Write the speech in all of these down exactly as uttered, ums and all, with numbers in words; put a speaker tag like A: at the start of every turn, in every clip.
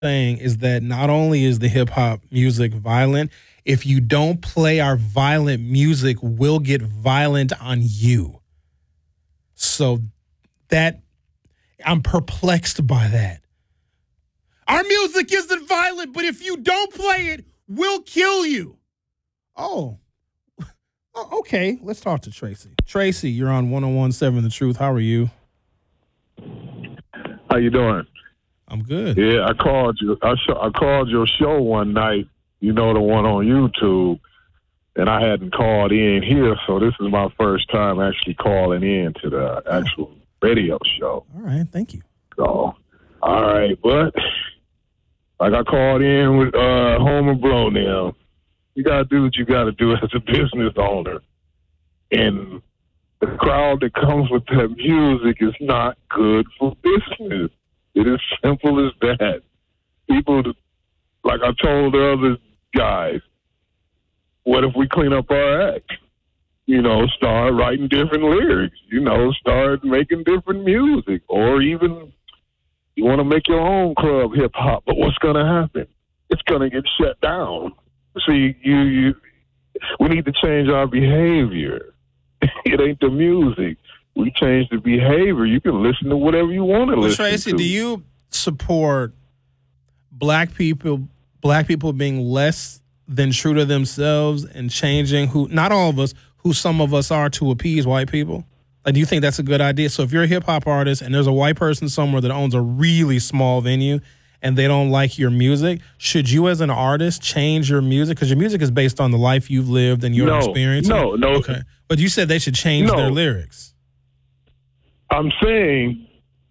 A: saying is that not only is the hip hop music violent, if you don't play our violent music, we'll get violent on you. So that I'm perplexed by that. Our music isn't violent, but if you don't play it, we'll kill you. Oh, oh okay. Let's talk to Tracy. Tracy, you're on one oh one point seven The Truth. How are you?
B: How you doing?
A: I'm good.
B: Yeah, I called you. I, sh- I called your show one night, you know, the one on YouTube, and I hadn't called in here, so this is my first time actually calling in to the actual radio show.
A: All right, thank you.
B: So, all right, but like I called in with uh, Homer Blow now. You got to do what you got to do as a business owner. And the crowd that comes with that music is not good for business. It is simple as that. People, like I told the other guys, what if we clean up our act? You know, start writing different lyrics, you know, start making different music, or even you want to make your own club hip hop, but what's going to happen? It's going to get shut down. See, you, you, we need to change our behavior. It ain't the music. We change the behavior. You can listen to whatever you want to
A: well,
B: listen
A: Tracy,
B: to.
A: do you support black people, black people being less than true to themselves and changing who, not all of us, who some of us are to appease white people? Like, do you think that's a good idea? So if you're a hip hop artist and there's a white person somewhere that owns a really small venue and they don't like your music, should you as an artist change your music? Because your music is based on the life you've lived and your
B: no,
A: experience.
B: No, no.
A: Okay. But you said they should change
B: no.
A: their lyrics.
B: I'm saying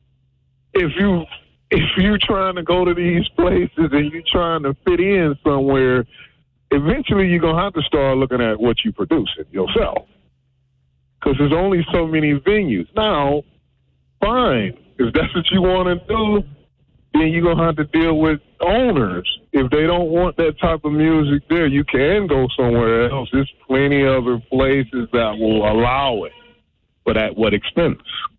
B: if you if you're trying to go to these places and you're trying to fit in somewhere, eventually you're going to have to start looking at what you produce it yourself. Because there's only so many venues. Now, fine. If that's what you want to do, then you're going to have to deal with owners. If they don't want that type of music there, you can go somewhere else. There's plenty of other places that will allow it. But at what expense?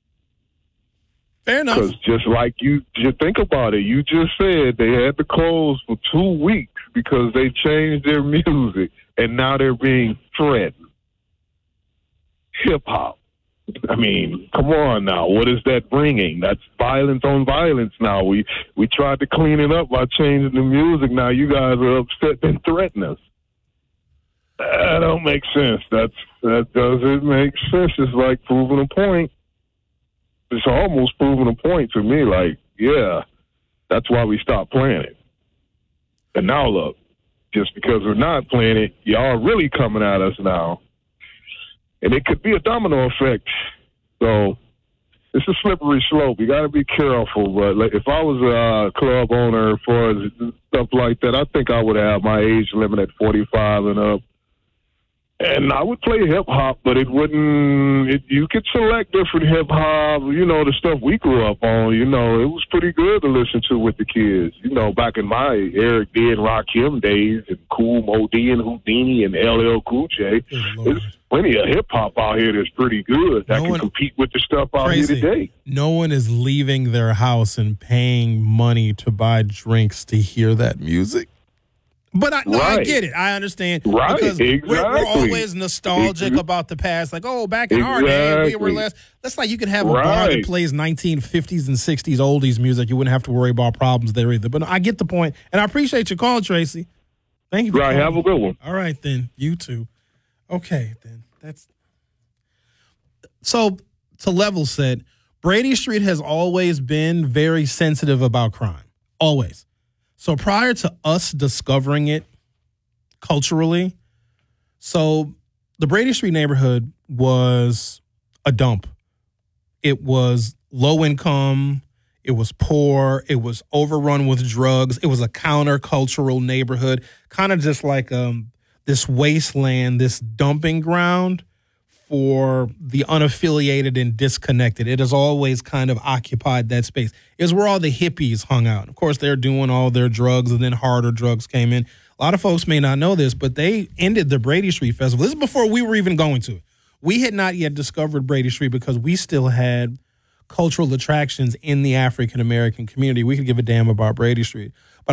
A: Fair enough.
B: Because just like you, you think about it, you just said they had to close for two weeks because they changed their music, and now they're being threatened. Hip-hop. I mean, come on now. What is that bringing? That's violence on violence now. We we tried to clean it up by changing the music. Now you guys are upset and threaten us. That don't make sense. That's, that doesn't make sense. It's like proving a point. It's almost proving a point to me. Like, yeah, that's why we stopped playing it. And now look, just because we're not playing it, y'all are really coming at us now. And it could be a domino effect. So it's a slippery slope. You got to be careful. But like, if I was a club owner for stuff like that, I think I would have my age limit at forty-five and up. And I would play hip hop, but it wouldn't. It, you could select different hip hop. You know, the stuff we grew up on. You know, it was pretty good to listen to with the kids. You know, back in my Eric D and Rakim days, and Kool Moe Dee and Houdini and L L Cool J. There's plenty of hip hop out here that's pretty good that no can one, compete with the stuff out
A: crazy.
B: here today.
A: No one is leaving their house and paying money to buy drinks to hear that music. But I, no, right. I get it. I understand.
B: Right,
A: because
B: exactly.
A: we're, we're always nostalgic exactly. about the past. Like, oh, back in exactly. our day, we were less. That's like you could have a right. bar that plays nineteen fifties and sixties oldies music. You wouldn't have to worry about problems there either. But no, I get the point, and I appreciate your call, Tracy. Thank you for
B: right, calling. Have a good one.
A: All right, then. You too. Okay, then. That's so to level set, Brady Street has always been very sensitive about crime. Always. So prior to us discovering it culturally, so the Brady Street neighborhood was a dump. It was low income. It was poor. It was overrun with drugs. It was a countercultural neighborhood, kind of just like um, this wasteland, this dumping ground for the unaffiliated and disconnected. It has always kind of occupied that space. It's where all the hippies hung out. Of course, they're doing all their drugs, and then harder drugs came in. A lot of folks may not know this, but they ended the Brady Street Festival. This is before we were even going to it. We had not yet discovered Brady Street because we still had cultural attractions in the African American community, we could give a damn about Brady Street.